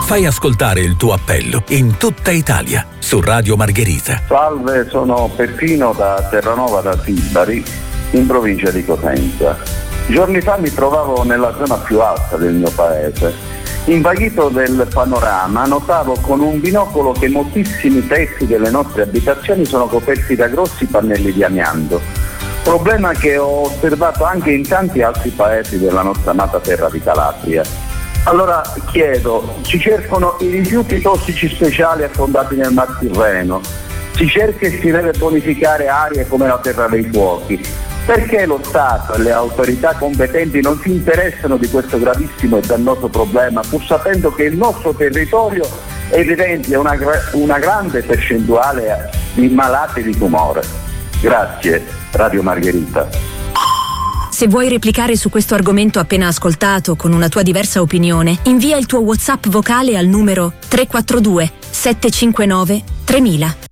Fai ascoltare il tuo appello in tutta Italia su Radio Margherita. Salve, sono Peppino da Terranova da Tibari, in provincia di Cosenza. Giorni fa mi trovavo nella zona più alta del mio paese. Invaghito del panorama, notavo con un binocolo che moltissimi tetti delle nostre abitazioni sono coperti da grossi pannelli di amianto. Problema che ho osservato anche in tanti altri paesi della nostra amata terra di Calabria. Allora chiedo, si cercano i rifiuti tossici speciali affondati nel Mar Tirreno, si cerca e si deve bonificare aree come la Terra dei Fuochi. Perché lo Stato e le autorità competenti non si interessano di questo gravissimo e dannoso problema, pur sapendo che il nostro territorio evidenzia una grande percentuale di malati di tumore? Grazie, Radio Margherita. Se vuoi replicare su questo argomento appena ascoltato con una tua diversa opinione, invia il tuo WhatsApp vocale al numero 342 759 3000.